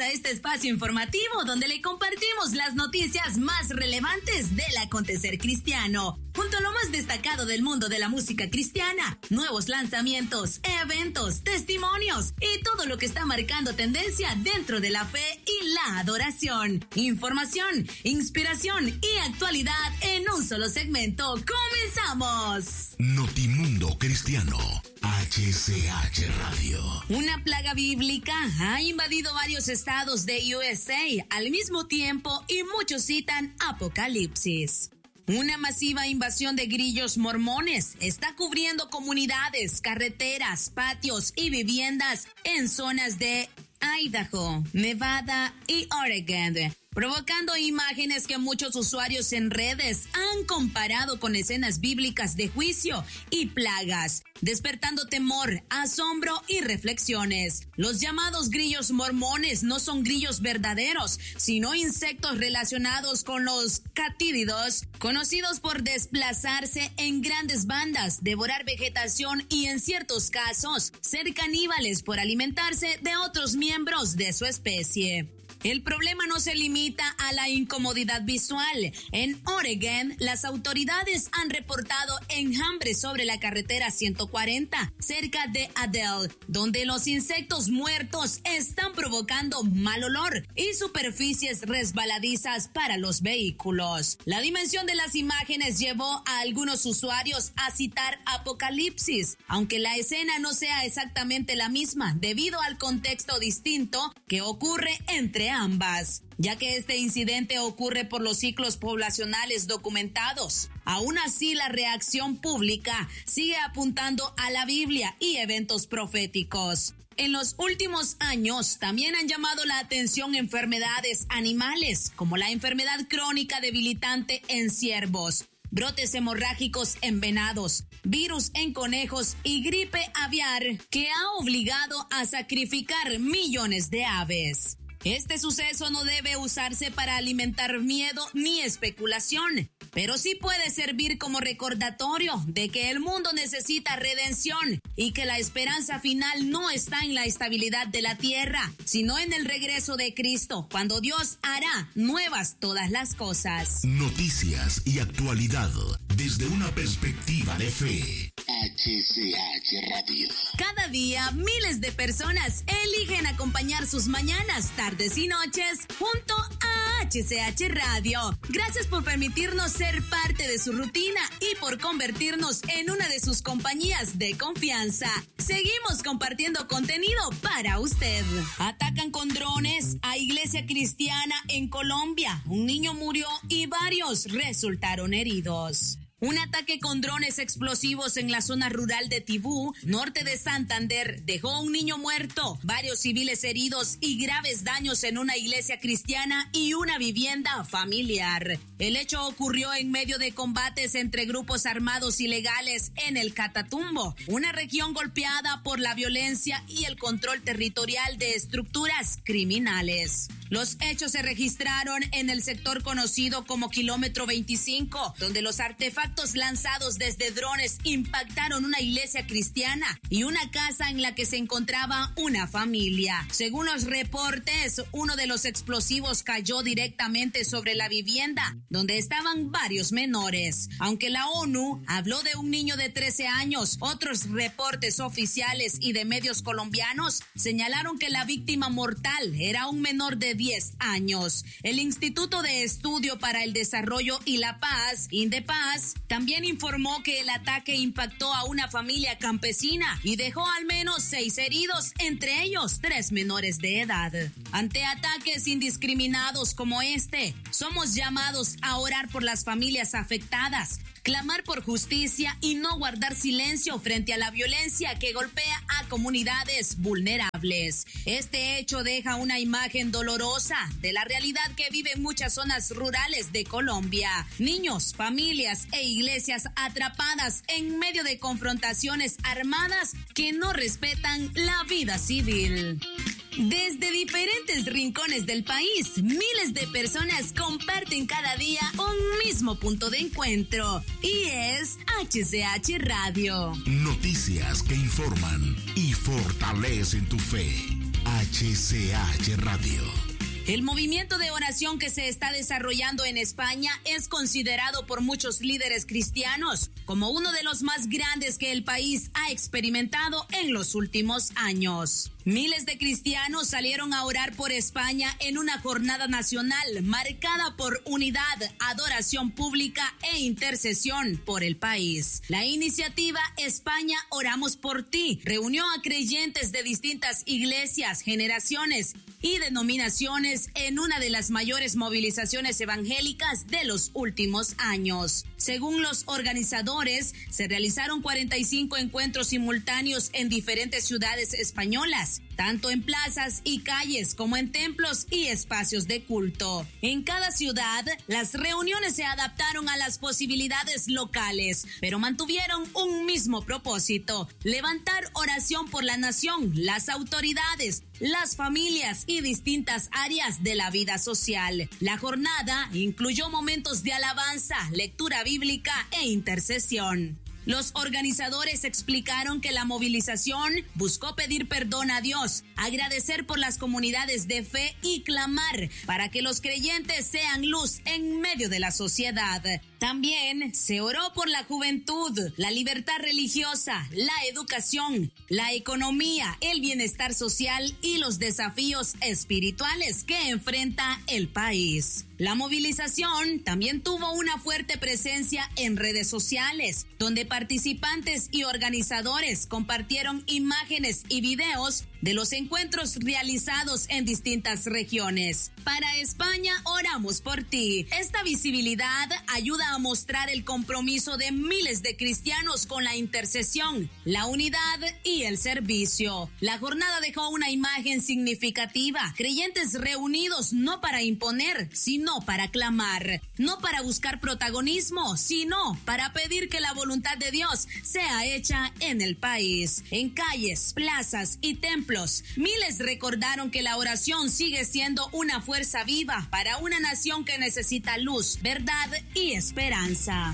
a este espacio informativo donde le compartimos las noticias más relevantes del acontecer cristiano, junto a lo más destacado del mundo de la música cristiana, nuevos lanzamientos, eventos, testimonios y todo lo que está marcando tendencia dentro de la fe y la adoración. Información, inspiración y actualidad en un solo segmento. ¡Comenzamos! Notimundo Cristiano, HCH Radio. Una plaga bíblica ha invadido varios estados de USA al mismo tiempo y muchos citan Apocalipsis. Una masiva invasión de grillos mormones está cubriendo comunidades, carreteras, patios y viviendas en zonas de Idaho, Nevada y Oregon, provocando imágenes que muchos usuarios en redes han comparado con escenas bíblicas de juicio y plagas, despertando temor, asombro y reflexiones. Los llamados grillos mormones no son grillos verdaderos, sino insectos relacionados con los catídidos, conocidos por desplazarse en grandes bandas, devorar vegetación y en ciertos casos ser caníbales por alimentarse de otros miembros de su especie. El problema no se limita a la incomodidad visual. En Oregon, las autoridades han reportado enjambre sobre la carretera 140, cerca de Adel, donde los insectos muertos están provocando mal olor y superficies resbaladizas para los vehículos. La dimensión de las imágenes llevó a algunos usuarios a citar Apocalipsis, aunque la escena no sea exactamente la misma debido al contexto distinto que ocurre entre ambas, ya que este incidente ocurre por los ciclos poblacionales documentados. Aún así, la reacción pública sigue apuntando a la Biblia y eventos proféticos. En los últimos años también han llamado la atención enfermedades animales, como la enfermedad crónica debilitante en ciervos, brotes hemorrágicos en venados, virus en conejos y gripe aviar que ha obligado a sacrificar millones de aves. Este suceso no debe usarse para alimentar miedo ni especulación, pero sí puede servir como recordatorio de que el mundo necesita redención y que la esperanza final no está en la estabilidad de la tierra, sino en el regreso de Cristo, cuando Dios hará nuevas todas las cosas. Noticias y actualidad desde una perspectiva de fe. HCH Radio. Cada día miles de personas eligen acompañar sus mañanas, tardes y noches junto a HCH Radio. Gracias por permitirnos ser parte de su rutina y por convertirnos en una de sus compañías de confianza. Seguimos compartiendo contenido para usted. Atacan con drones a iglesia cristiana en Colombia. Un niño murió y varios resultaron heridos. Un ataque con drones explosivos en la zona rural de Tibú, norte de Santander, dejó a un niño muerto, varios civiles heridos y graves daños en una iglesia cristiana y una vivienda familiar. El hecho ocurrió en medio de combates entre grupos armados ilegales en el Catatumbo, una región golpeada por la violencia y el control territorial de estructuras criminales. Los hechos se registraron en el sector conocido como Kilómetro 25, donde los artefactos lanzados desde drones impactaron una iglesia cristiana y una casa en la que se encontraba una familia. Según los reportes, uno de los explosivos cayó directamente sobre la vivienda, donde estaban varios menores. Aunque la ONU habló de un niño de 13 años, otros reportes oficiales y de medios colombianos señalaron que la víctima mortal era un menor de 10 años. El Instituto de Estudio para el Desarrollo y la Paz, INDEPAZ, también informó que el ataque impactó a una familia campesina y dejó al menos 6 heridos, entre ellos 3 menores de edad. Ante ataques indiscriminados como este, somos llamados a orar por las familias afectadas, clamar por justicia y no guardar silencio frente a la violencia que golpea a comunidades vulnerables. Este hecho deja una imagen dolorosa de la realidad que viven muchas zonas rurales de Colombia. Niños, familias e iglesias atrapadas en medio de confrontaciones armadas que no respetan la vida civil. Desde diferentes rincones del país, miles de personas comparten cada día un mismo punto de encuentro, y es HCH Radio. Noticias que informan y fortalecen tu fe. HCH Radio. El movimiento de oración que se está desarrollando en España es considerado por muchos líderes cristianos como uno de los más grandes que el país ha experimentado en los últimos años. Miles de cristianos salieron a orar por España en una jornada nacional marcada por unidad, adoración pública e intercesión por el país. La iniciativa España Oramos por Ti reunió a creyentes de distintas iglesias, generaciones y denominaciones en una de las mayores movilizaciones evangélicas de los últimos años. Según los organizadores, se realizaron 45 encuentros simultáneos en diferentes ciudades españolas, tanto en plazas y calles como en templos y espacios de culto. En cada ciudad, las reuniones se adaptaron a las posibilidades locales, pero mantuvieron un mismo propósito: levantar oración por la nación, las autoridades, las familias y distintas áreas de la vida social. La jornada incluyó momentos de alabanza, lectura bíblica e intercesión. Los organizadores explicaron que la movilización buscó pedir perdón a Dios, agradecer por las comunidades de fe y clamar para que los creyentes sean luz en medio de la sociedad. También se oró por la juventud, la libertad religiosa, la educación, la economía, el bienestar social y los desafíos espirituales que enfrenta el país. La movilización también tuvo una fuerte presencia en redes sociales, donde participantes y organizadores compartieron imágenes y videos de los encuentros realizados en distintas regiones. Para España oramos por ti. Esta visibilidad ayuda a mostrar el compromiso de miles de cristianos con la intercesión, la unidad y el servicio. La jornada dejó una imagen significativa: creyentes reunidos no para imponer, sino para clamar, no para buscar protagonismo, sino para pedir que la voluntad de Dios sea hecha en el país. En calles, plazas y templos, miles recordaron que la oración sigue siendo una fuerza viva para una nación que necesita luz, verdad y esperanza.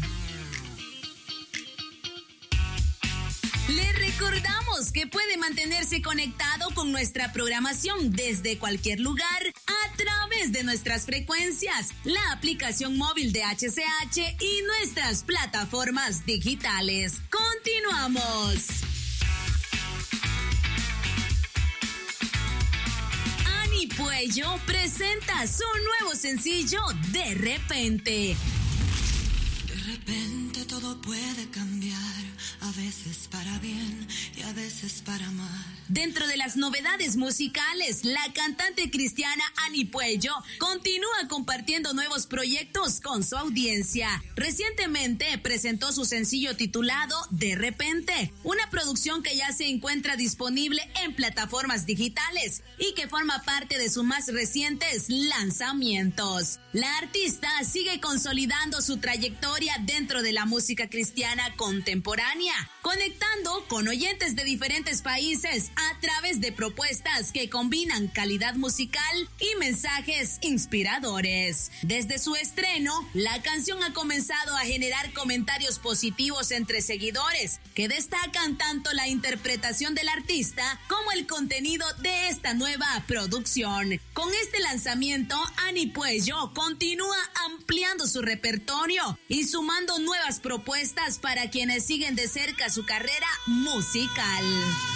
Le recordamos que puede mantenerse conectado con nuestra programación desde cualquier lugar a través de nuestras frecuencias, la aplicación móvil de HCH y nuestras plataformas digitales. Continuamos. Ani Puello presenta su nuevo sencillo De Repente. De repente todo puede cambiar, a veces para bien y a veces para mal. Dentro de las novedades musicales, la cantante cristiana Ani Puello continúa compartiendo nuevos proyectos con su audiencia. Recientemente presentó su sencillo titulado De Repente, una producción que ya se encuentra disponible en plataformas digitales y que forma parte de sus más recientes lanzamientos. La artista sigue consolidando su trayectoria dentro de la música cristiana contemporánea, conectando con oyentes de diferentes países a través de propuestas que combinan calidad musical y mensajes inspiradores. Desde su estreno, la canción ha comenzado a generar comentarios positivos entre seguidores, que destacan tanto la interpretación del artista como el contenido de esta nueva producción. Con este lanzamiento, Ani Puello continúa ampliando su repertorio y sumando nuevas propuestas para quienes siguen de cerca su carrera musical.